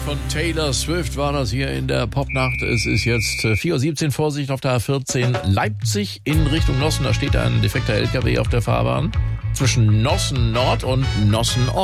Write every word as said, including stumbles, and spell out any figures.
von Taylor Swift war das hier in der Popnacht. Es ist jetzt vier Uhr siebzehn, Vorsicht auf der A vierzehn Leipzig in Richtung Nossen. Da steht ein defekter L K W auf der Fahrbahn zwischen Nossen Nord und Nossen Ost.